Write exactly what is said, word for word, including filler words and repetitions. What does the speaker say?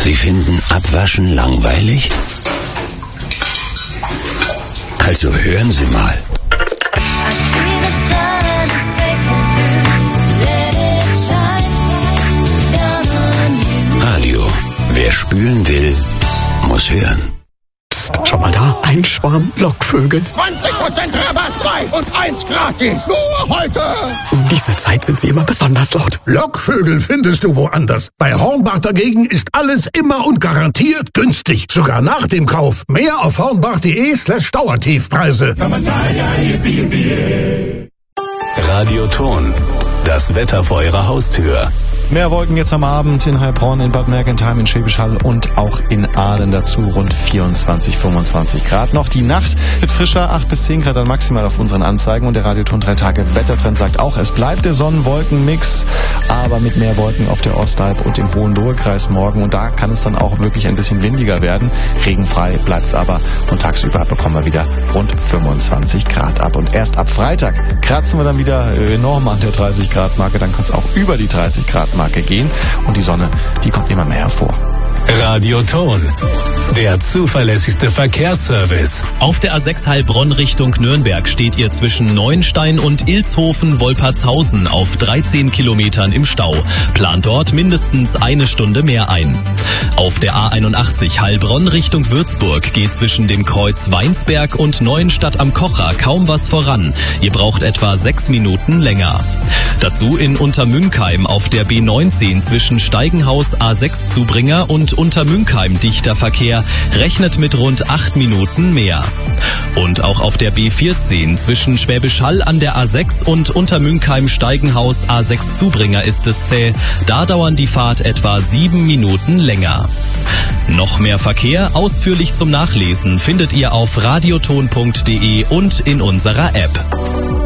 Sie finden Abwaschen langweilig? Also hören Sie mal. Radio. Wer spülen will, muss hören. Schau mal da, ein Schwarm Lockvögel. zwanzig Prozent Rabatt, zwei und eins gratis. Nur heute. Um diese Zeit sind sie immer besonders laut. Lockvögel findest du woanders. Bei Hornbach dagegen ist alles immer und garantiert günstig. Sogar nach dem Kauf. Mehr auf hornbach.de slash Dauertiefpreise. Radioton. Das Wetter vor Ihrer Haustür. Mehr Wolken jetzt am Abend in Heilbronn, in Bad Mergentheim, in Schwäbisch Hall und auch in Aalen dazu rund vierundzwanzig, fünfundzwanzig Grad. Noch die Nacht wird frischer, acht bis zehn Grad dann maximal auf unseren Anzeigen und der Radioton drei Tage Wettertrend sagt auch, es bleibt der Sonnen-Wolken-Mix, aber mit mehr Wolken auf der Ostalb und im Hohenlohe-Kreis morgen und da kann es dann auch wirklich ein bisschen windiger werden. Regenfrei bleibt's aber und tagsüber bekommen wir wieder rund fünfundzwanzig Grad ab und erst ab Freitag kratzen wir dann wieder enorm an der dreißig Grad Marke, dann kann es auch über die dreißig Grad Marke gehen und die Sonne, die kommt immer mehr hervor. Radioton, der zuverlässigste Verkehrsservice. Auf der A sechs Heilbronn Richtung Nürnberg steht ihr zwischen Neuenstein und Ilshofen-Wolpertshausen auf dreizehn Kilometern im Stau. Plant dort mindestens eine Stunde mehr ein. Auf der A einundachtzig Heilbronn Richtung Würzburg geht zwischen dem Kreuz Weinsberg und Neuenstadt am Kocher kaum was voran. Ihr braucht etwa sechs Minuten länger. Dazu in Untermünkheim auf der B neunzehn zwischen Steigenhaus A sechs Zubringer und Untermünkheim dichter Verkehr, rechnet mit rund acht Minuten mehr. Und auch auf der B vierzehn zwischen Schwäbisch Hall an der A sechs und Untermünkheim Steigenhaus A sechs Zubringer ist es zäh. Da dauern die Fahrt etwa sieben Minuten länger. Noch mehr Verkehr ausführlich zum Nachlesen findet ihr auf radioton punkt de und in unserer App.